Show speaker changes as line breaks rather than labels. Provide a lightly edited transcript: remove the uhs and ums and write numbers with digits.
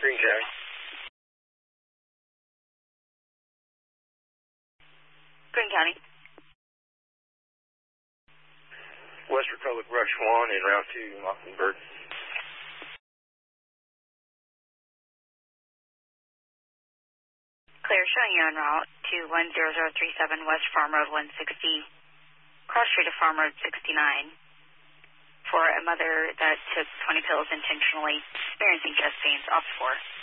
Green County.
Green County.
West Republic Rush 1 en route to Mockingbird.
Clear, showing you en route to 10037 West Farm Road 160, cross street of Farm Road 69, for a mother that took 20 pills intentionally, experiencing chest pains, off 4.